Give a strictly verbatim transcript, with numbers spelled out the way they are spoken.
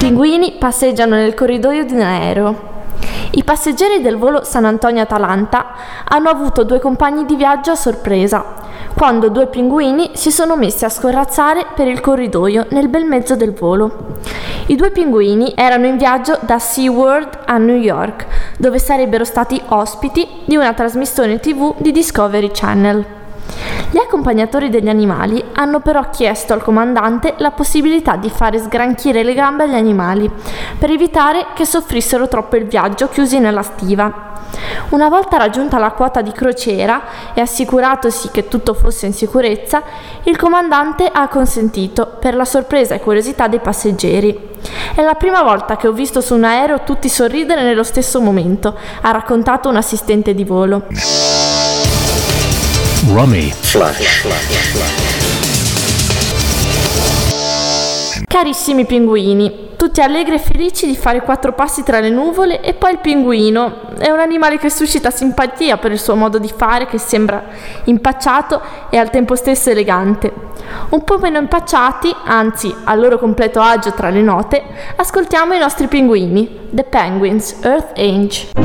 Pinguini passeggiano nel corridoio di un aereo. I passeggeri del volo San Antonio-Atalanta hanno avuto due compagni di viaggio a sorpresa, quando due pinguini si sono messi a scorrazzare per il corridoio nel bel mezzo del volo. I due pinguini erano in viaggio da SeaWorld a New York, dove sarebbero stati ospiti di una trasmissione tivù di Discovery Channel. Gli accompagnatori degli animali hanno però chiesto al comandante la possibilità di fare sgranchire le gambe agli animali, per evitare che soffrissero troppo il viaggio chiusi nella stiva. Una volta raggiunta la quota di crociera e assicuratosi che tutto fosse in sicurezza, il comandante ha consentito, per la sorpresa e curiosità dei passeggeri. È la prima volta che ho visto su un aereo tutti sorridere nello stesso momento, ha raccontato un assistente di volo. Rummy Flash. Carissimi pinguini, tutti allegri e felici di fare quattro passi tra le nuvole, e poi il pinguino è un animale che suscita simpatia per il suo modo di fare, che sembra impacciato e al tempo stesso elegante. Un po' meno impacciati, anzi al loro completo agio tra le note, ascoltiamo i nostri pinguini, The Penguins, Earth Angel.